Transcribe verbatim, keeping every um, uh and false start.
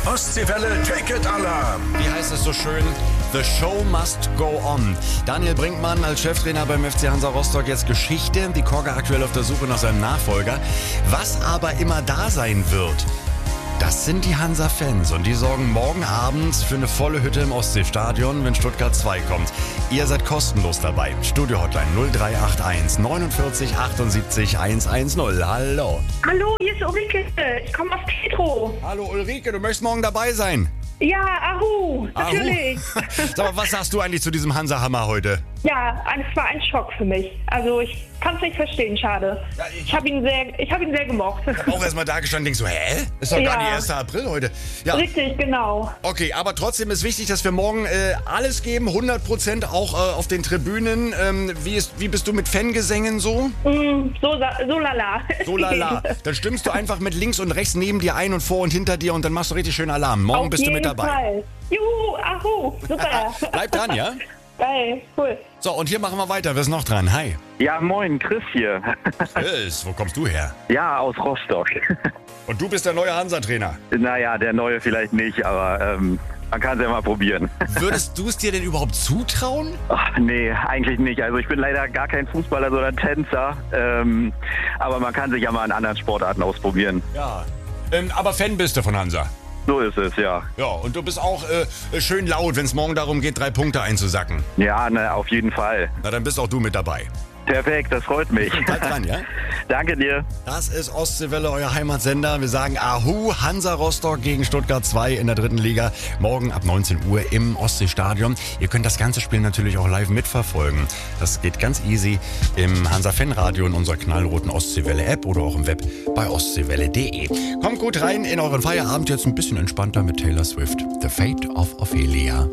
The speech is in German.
Ostseewelle Ticket Alarm. Wie heißt es so schön? The show must go on. Daniel Brinkmann als Cheftrainer beim F C Hansa Rostock jetzt Geschichte. Die Korga aktuell auf der Suche nach seinem Nachfolger. Was aber immer da sein wird, das sind die Hansa-Fans und die sorgen morgen Abend für eine volle Hütte im Ostseestadion, wenn Stuttgart zwei kommt. Ihr seid kostenlos dabei. Studio-Hotline null drei acht eins neunundvierzig achtundsiebzig hundertzehn. Hallo. Hallo, hier ist Ulrike. Ich komme aus Petro. Hallo Ulrike, du möchtest morgen dabei sein. Ja, Ahu, natürlich. Ahu. Sag mal, was sagst du eigentlich zu diesem Hansa-Hammer heute? Ja, es war ein Schock für mich. Also ich kann es nicht verstehen, schade. Ja, ich- ich habe ihn sehr, ich habe ihn sehr gemocht. Auch erstmal da gestanden und denkst so, hä? Ist doch gar Ja. nicht erster April heute. Ja, Richtig, genau. okay, aber trotzdem ist wichtig, dass wir morgen äh, alles geben, hundert Prozent auch äh, auf den Tribünen. Ähm, wie, ist, wie bist du mit Fangesängen so? Mm, so, sa- so lala. So lala. Dann stimmst du einfach mit links und rechts neben dir ein und vor und hinter dir und dann machst du richtig schön Alarm. Morgen Auf bist du jeden mit dabei. Fall. Juhu, Ahu, super. Bleib dran, ja? Geil, cool. So, und hier machen wir weiter. Wer ist noch dran? Hi. Ja, moin, Chris hier. Chris, wo kommst du her? Ja, aus Rostock. Und du bist der neue Hansa-Trainer. Naja, der neue vielleicht nicht, aber ähm, man kann es ja mal probieren. Würdest du es dir denn überhaupt zutrauen? Ach, nee, eigentlich nicht. Also ich bin leider gar kein Fußballer, sondern Tänzer. Ähm, aber man kann sich ja mal in anderen Sportarten ausprobieren. Ja. Ähm, aber Fan bist du von Hansa? So ist es, ja. Ja, und du bist auch äh, schön laut, wenn es morgen darum geht, drei Punkte einzusacken. Ja, ne, auf jeden Fall. Na, dann bist auch du mit dabei. Perfekt, das freut mich. Bleib dran, ja? Danke dir. Das ist Ostseewelle, euer Heimatsender. Wir sagen Ahu, Hansa Rostock gegen Stuttgart zwei in der dritten Liga. Morgen ab neunzehn Uhr im Ostseestadion. Ihr könnt das ganze Spiel natürlich auch live mitverfolgen. Das geht ganz easy im Hansa-Fanradio in unserer knallroten Ostseewelle-App oder auch im Web bei ostseewelle punkt de. Kommt gut rein in euren Feierabend, jetzt ein bisschen entspannter mit Taylor Swift. The Fate of Ophelia.